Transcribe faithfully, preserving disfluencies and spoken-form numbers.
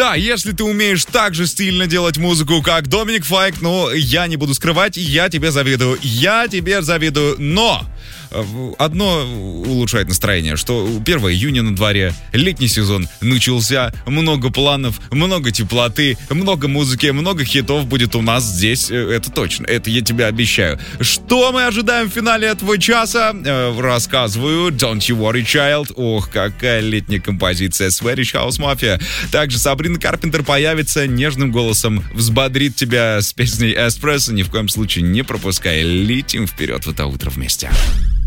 Да, если ты умеешь так же стильно делать музыку, как Доминик Файк, ну, я не буду скрывать, я тебе завидую. Я тебе завидую, но... Одно улучшает настроение, что первое июня на дворе, летний сезон начался, много планов, много теплоты, много музыки, много хитов будет у нас здесь, это точно, это я тебе обещаю. Что мы ожидаем в финале этого часа? Рассказываю. Don't You Worry Child. Ох, какая летняя композиция. Swedish House Mafia. Также Сабрина Карпентер появится, нежным голосом взбодрит тебя с песней Espresso. Ни в коем случае не пропускай. Летим вперед в это утро вместе.